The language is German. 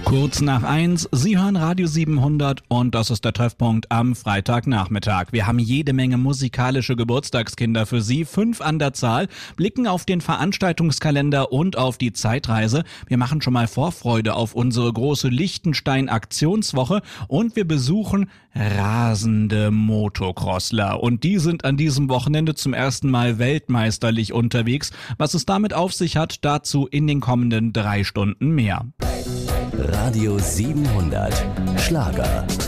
Kurz nach 1, Sie hören Radio 700 und das ist der Treffpunkt am Freitagnachmittag. Wir haben jede Menge musikalische Geburtstagskinder für Sie, 5 an der Zahl, blicken auf den Veranstaltungskalender und auf die Zeitreise. Wir machen schon mal Vorfreude auf unsere große Liechtenstein-Aktionswoche und wir besuchen rasende Motocrossler. Und die sind an diesem Wochenende zum ersten Mal weltmeisterlich unterwegs. Was es damit auf sich hat, dazu in den kommenden 3 Stunden mehr. Radio 700 Schlager.